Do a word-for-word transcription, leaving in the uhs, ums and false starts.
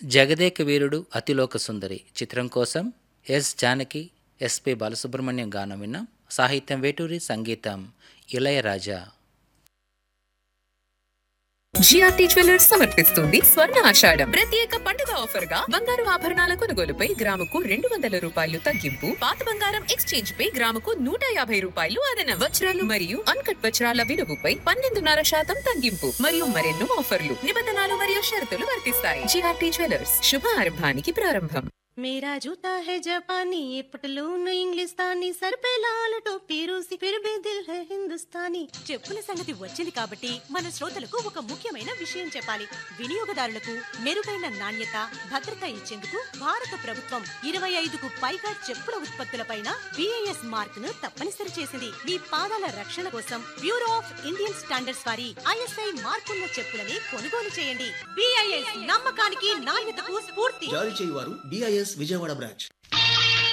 జగదేక వీరుడు అతిలోక సుందరి చిత్రం కోసం yes Janaki, SP Balasubrahmanyam గానం విన్నాం. సాహిత్యం వేటూరి, సంగీతం ఇళయరాజా. జిఆర్టీ జ్యువెలర్స్ సమర్పిస్తుంది స్వర్ణ ఆషాఢం ప్రత్యేక పండుగ ఆఫర్ గా బంగారు ఆభరణాల కొనుగోలుపై గ్రాముకు రెండు వందల రూపాయలు తగ్గింపు, పాత బంగారం ఎక్స్చేంజ్ పై గ్రాముకు నూట యాభై రూపాయలు అదనం, వజ్రాలు మరియు అన్కట్ వజ్రాల విలువపై పన్నెండున్నర శాతం తగ్గింపు మరియు మరెన్నో ఆఫర్లు, నిబంధనలు మరియు షరతులు వర్తిస్తాయి. జిఆర్టీ జ్యువెలర్స్ శుభ ఆరంభానికి ప్రారంభం. मेरा जूता है जापानी, ये पटलून इंग्लिस्तानी, सर पे लाल टोपी रूसी, फिर भी दिल है हिंदुस्तानी. చెప్పుల సంగతి వచ్చింది కాబట్టి మన శ్రోతలకు ఒక ముఖ్యమైన విషయం చెప్పాలి. వినియోగదారులకు మెరుగైన నాణ్యత, భద్రత ఇచ్చేందుకు భారత ప్రభుత్వం ఇరవై ఐదుకు పైగా చెప్పుల ఉత్పత్తులపైన బిఐఎస్ మార్క్ ను తప్పనిసరి చేసింది. మీ పాదాల రక్షణ కోసం బ్యూరో ఆఫ్ ఇండియన్ స్టాండర్డ్స్ వారి ఐఎస్ఐ మార్కున్న చెప్పులని కొనుగోలు చేయండి. బిఐఎస్ నమ్మకానికి నాణ్యతకు స్ఫూర్తి. జారీ చేయువారు బిఐఎస్ విజయవాడ బ్రాంచ్.